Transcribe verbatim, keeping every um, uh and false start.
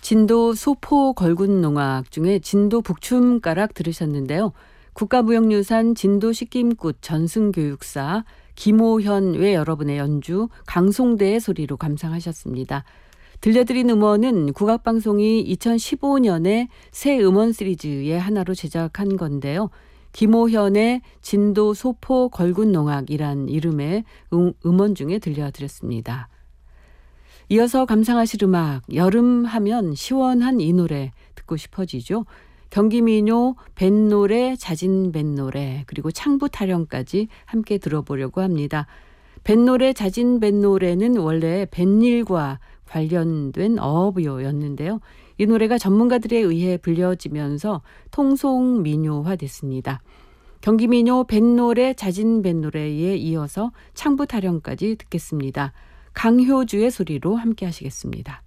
진도 소포 걸군 농악 중에 진도 북춤가락 들으셨는데요. 국가무형유산 진도 식김꽃 전승교육사 김호현 외 여러분의 연주 강송대의 소리로 감상하셨습니다. 들려드린 음원은 국악방송이 이천십오 년에 새 음원 시리즈의 하나로 제작한 건데요. 김호현의 진도 소포 걸군 농악이란 이름의 음, 음원 중에 들려드렸습니다. 이어서 감상하실 음악, 여름 하면 시원한 이 노래 듣고 싶어지죠. 경기민요 뱃노래, 자진 뱃노래, 그리고 창부 타령까지 함께 들어보려고 합니다. 뱃노래, 자진 뱃노래는 원래 뱃일과 관련된 어업이었는데요. 이 노래가 전문가들에 의해 불려지면서 통속민요화 됐습니다. 경기민요 뱃노래, 자진 뱃노래에 이어서 창부 타령까지 듣겠습니다. 강효주의 소리로 함께 하시겠습니다.